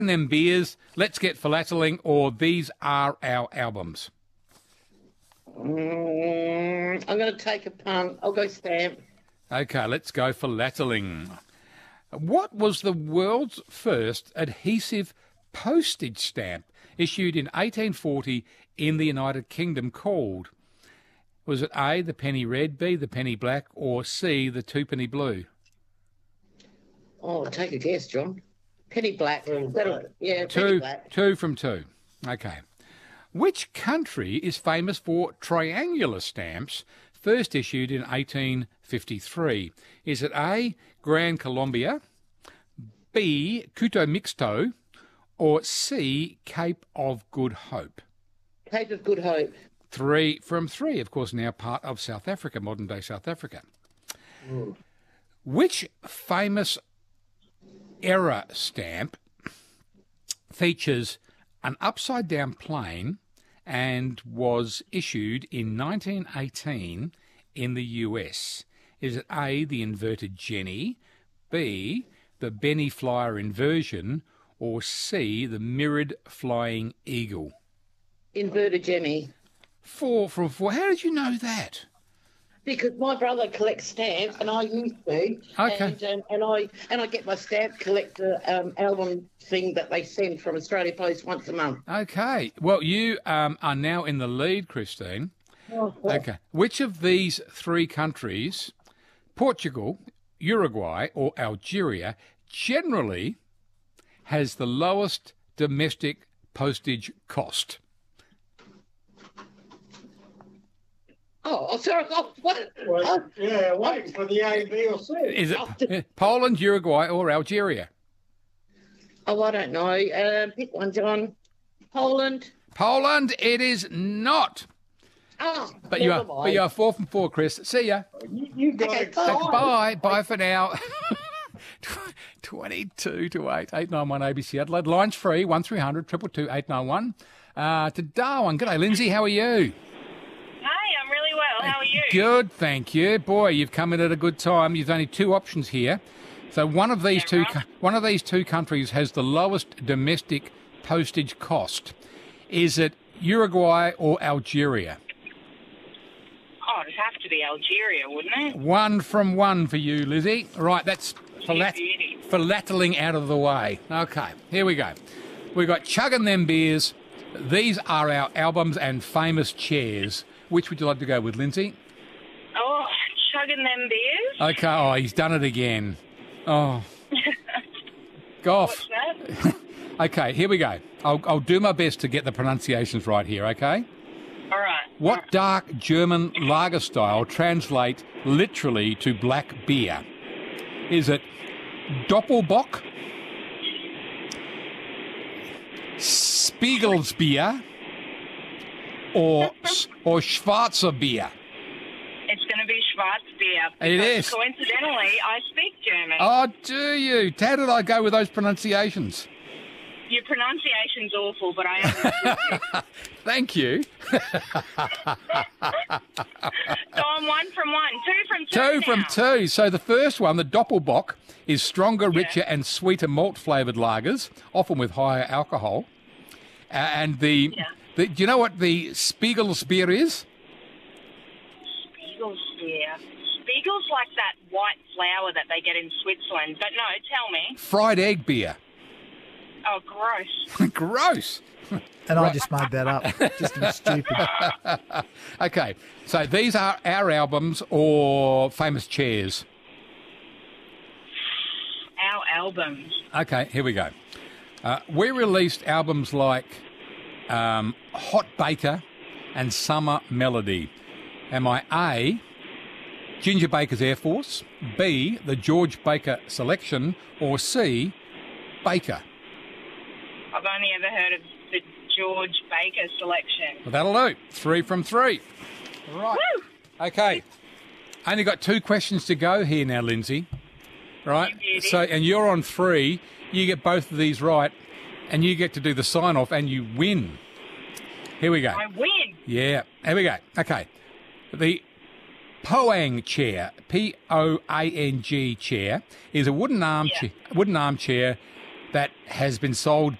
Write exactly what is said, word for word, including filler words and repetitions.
them beers, let's get philatling, or these are our albums? Mm, I'm going to take a punt. I'll go stamp. Okay, let's go philatling. What was the world's first adhesive postage stamp issued in eighteen forty in the United Kingdom called? Was it A, the penny red, B, the penny black, or C, the twopenny blue? Oh, take a guess, John. Penny black. That'll, yeah, Two, penny black. two from two. Okay. Which country is famous for triangular stamps first issued in eighteen fifty-three? Is it A, Gran Colombia, B, Cuto Mixto, or C, Cape of Good Hope? Cape of Good Hope. Three from three, of course, now part of South Africa, modern-day South Africa. Mm. Which famous error stamp features an upside-down plane and was issued in nineteen eighteen in the U S? Is it A, the inverted Jenny, B, the Benny Flyer inversion, or C, the mirrored flying eagle? Inverted Jenny. Four from four. How did you know that? Because my brother collects stamps, and I used to. Okay. And, um, and I and I get my stamp collector um, album thing that they send from Australia Post once a month. Okay. Well, you um, are now in the lead, Christine. Oh, cool. Okay. Which of these three countries, Portugal, Uruguay, or Algeria, generally has the lowest domestic postage cost? Oh, oh, sorry. Oh, what? Well, Oh, yeah, waiting for the A, B, or C. Is it Poland, Uruguay, or Algeria? oh, I don't know. Um, pick one, John. Poland. Poland, it is not. Oh, But you are, never mind. but you are four from four, Chris. See ya. You, you got Okay, it. bye. Bye. Bye for now. twenty-two to eight, eight nine one A B C Adelaide. Lines free, one three hundred two two two eight nine one. Uh, to Darwin. G'day, Lindsay. How are you? Hi, I'm really well. How are you? Good, thank you. Boy, you've come in at a good time. You've only two options here. So one of these Yeah, two, right. co- one of these two countries has the lowest domestic postage cost. Is it Uruguay or Algeria? Oh, it'd have to be Algeria, wouldn't it? One from one for you, Lizzie. Right, that's philat- beauty. philatling out of the way. Okay, here we go. We've got Chugging Them Beers. These are our albums and famous chairs. Which would you like to go with, Lindsay? Oh, chugging them beers. Okay, oh, he's done it again. Oh. Goff. What's that? Okay, here we go. I'll, I'll do my best to get the pronunciations right here, okay? All right. What dark German lager style translate literally to black beer? Is it Doppelbock, Spiegelsbier, or or Schwarzer Bier? It's going to be Schwarzbier. It because is. Coincidentally, I speak German. Oh, do you? How did I go with those pronunciations? Your pronunciation's awful, but I understood you. Thank you. So I'm one from one. Two from two Two now. from two. So the first one, the Doppelbock, is stronger, richer, and sweeter malt-flavoured lagers, often with higher alcohol. Uh, and the, Yeah. the, do you know what the Spiegelsbier is? Spiegel's Spiegel's like that white flour that they get in Switzerland. But no, tell me. Fried egg beer. Oh, gross. Gross. And I just made that up, just to be stupid. Okay, so these are our albums or famous chairs. Our albums. Okay, here we go. Uh, we released albums like um, Hot Baker and Summer Melody. Am I A, Ginger Baker's Air Force, B, the George Baker Selection, or C, Baker? I've only ever heard of the George Baker Selection. Well, that'll do. Three from three. Right. Woo! Okay. Only got two questions to go here now, Lindsay. Right? You beauty. So, and you're on three. You get both of these right, and you get to do the sign-off, and you win. Here we go. I win. Yeah. Here we go. Okay. The Poang chair, P O A N G chair, is a wooden armchair, Yeah. wooden armchair that has been sold